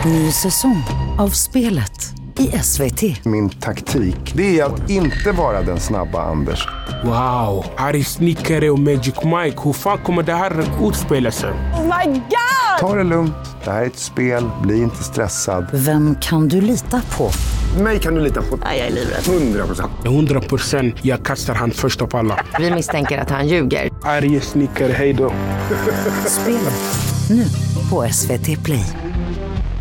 Ny säsong av Spelet i SVT. Min taktik, det är att inte vara den snabba Anders. Wow, här är Snickare och Magic Mike. Hur fan kommer det här utspela sig? Oh my god! Ta det lugnt, det här är ett spel, bli inte stressad. Vem kan du lita på? Mig kan du lita på. Nej, jag är livrädd. 100%, jag kastar han först av alla. Vi misstänker att han ljuger. Arg snickare, hej då. Spelet, nu på SVT Play.